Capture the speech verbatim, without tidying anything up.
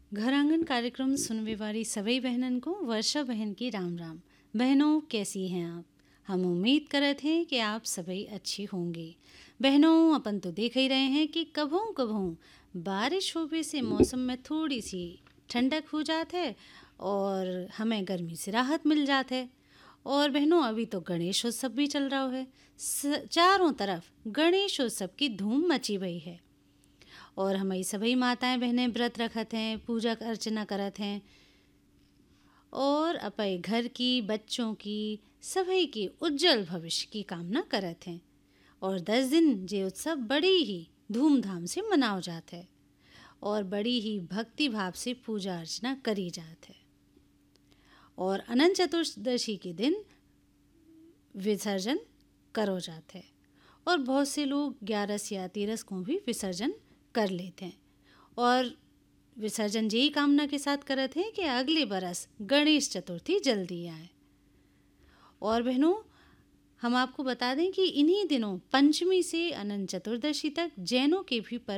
घर आंगन कार्यक्रम सुनने वाली सभी बहनन को वर्षा बहन की राम राम। बहनों, कैसी हैं आप? हम उम्मीद करत हैं कि आप सभी अच्छी होंगी। बहनों, अपन तो देख ही रहे हैं कि कभों कभों बारिश होने से मौसम में थोड़ी सी ठंडक हो जात है और हमें गर्मी से राहत मिल जात है। और बहनों, अभी तो गणेश उत्सव भी चल रहा है। स- चारों तरफ गणेश उत्सव की धूम मची हुई है और हमारी सभी माताएं बहनें व्रत रखत हैं, पूजा अर्चना करत हैं और अपने घर की, बच्चों की, सभी की उज्जवल भविष्य की कामना करत हैं। और दस दिन ये उत्सव बड़ी ही धूमधाम से मनाओ जात है और बड़ी ही भक्ति भाव से पूजा अर्चना करी जात है। और अनंत चतुर्दशी के दिन विसर्जन करो जात है और बहुत से लोग ग्यारस या तेरस को भी विसर्जन कर लेते हैं और विसर्जन यही कामना के साथ करते हैं कि अगले बरस गणेश चतुर्थी जल्दी आए। और बहनों, हम आपको बता दें कि इन्हीं दिनों पंचमी से अनंत चतुर्दशी तक जैनों के भी पर्व